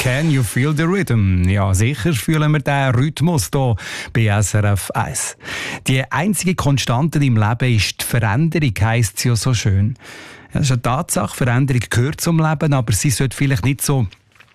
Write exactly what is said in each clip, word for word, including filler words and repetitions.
Can you feel the rhythm? Ja, sicher fühlen wir den Rhythmus hier bei S R F eins. Die einzige Konstante im Leben ist die Veränderung, heisst es ja so schön. Ja, das ist eine Tatsache, Veränderung gehört zum Leben, aber sie sollte vielleicht nicht so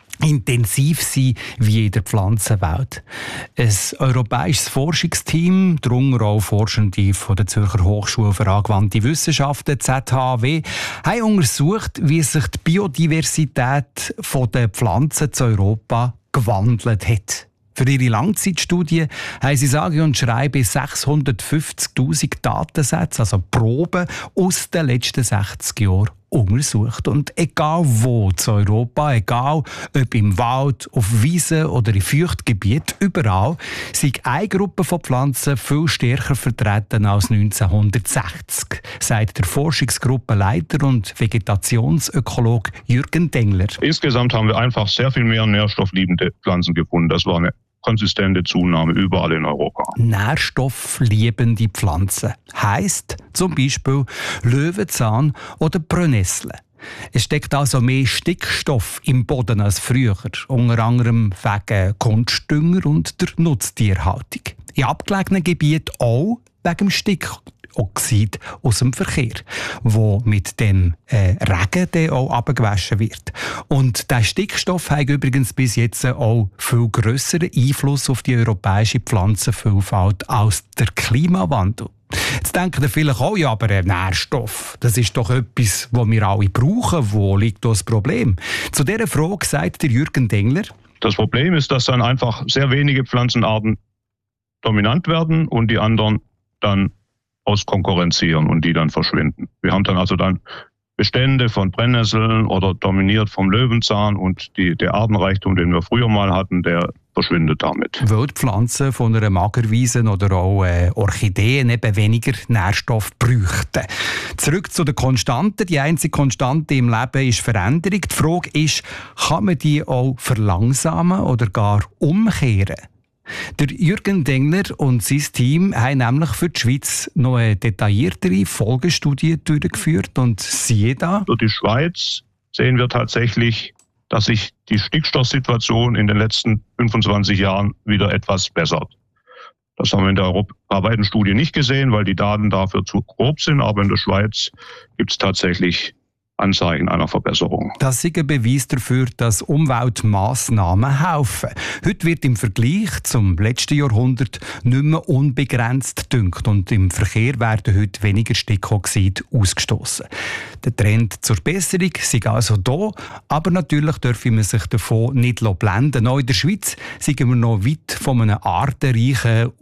intensiv sein wie in der Pflanzenwelt. Ein europäisches Forschungsteam, darunter auch Forschende von der Zürcher Hochschule für angewandte Wissenschaften Z H W, haben untersucht, wie sich die Biodiversität der Pflanzen zu Europa gewandelt hat. Für ihre Langzeitstudie haben sie sage und schreibe sechshundertfünfzigtausend Datensätze, also Proben aus den letzten sechzig Jahren untersucht. Und egal wo zu Europa, egal ob im Wald, auf Wiesen oder in Feuchtgebieten, überall sind eine Gruppe von Pflanzen viel stärker vertreten als neunzehnhundertsechzig, sagt der Forschungsgruppenleiter und Vegetationsökologe Jürgen Dengler. Insgesamt haben wir einfach sehr viel mehr nährstoffliebende Pflanzen gefunden. Das war eine konsistente Zunahme überall in Europa. Nährstoffliebende Pflanzen heisst zum Beispiel Löwenzahn oder Brennnessel. Es steckt also mehr Stickstoff im Boden als früher, unter anderem wegen Kunstdünger und der Nutztierhaltung. In abgelegenen Gebieten auch wegen dem Stickoxid aus dem Verkehr, wo mit dem äh, Regen dann auch abgewaschen wird. Und der Stickstoff hat übrigens bis jetzt auch viel grösseren Einfluss auf die europäische Pflanzenvielfalt als der Klimawandel. Jetzt denken vielleicht auch, ja, aber ein Nährstoff, das ist doch etwas, was wir alle brauchen. Wo liegt das Problem? Zu dieser Frage sagt der Jürgen Dengler: Das Problem ist, dass dann einfach sehr wenige Pflanzenarten dominant werden und die anderen dann auskonkurrenzieren und die dann verschwinden. Wir haben dann also dann Bestände von Brennnesseln oder dominiert vom Löwenzahn und die, der Artenreichtum, den wir früher mal hatten, der verschwindet damit. Weil die Pflanzen von einer Magerwiese oder auch äh, Orchideen eben weniger Nährstoff bräuchten. Zurück zu den Konstanten. Die einzige Konstante im Leben ist Veränderung. Die Frage ist, kann man die auch verlangsamen oder gar umkehren? Der Jürgen Dengler und sein Team haben nämlich für die Schweiz noch eine detailliertere Folgestudie durchgeführt. Und siehe da. Für die Schweiz sehen wir tatsächlich, dass sich die Stickstoffsituation in den letzten fünfundzwanzig Jahren wieder etwas bessert. Das haben wir in der europaweiten Studie nicht gesehen, weil die Daten dafür zu grob sind. Aber in der Schweiz gibt es tatsächlich Anzeichen einer Verbesserung. Das ist ein Beweis dafür, dass Umweltmaßnahmen helfen. Heute wird im Vergleich zum letzten Jahrhundert nicht mehr unbegrenzt gedüngt und im Verkehr werden heute weniger Stickoxid ausgestoßen. Der Trend zur Besserung ist also da, aber natürlich dürfen wir sich davon nicht blenden. Auch in der Schweiz sind wir noch weit von einem artenreichen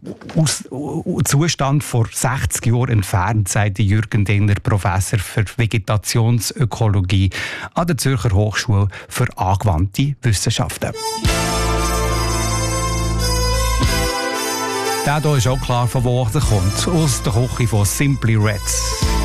Zustand vor sechzig Jahren entfernt, sagt Jürgen Dengler, Professor für Vegetation Ökologie an der Zürcher Hochschule für angewandte Wissenschaften. Der hier ist auch klar, von wo er kommt. Aus der Küche von Simply Reds.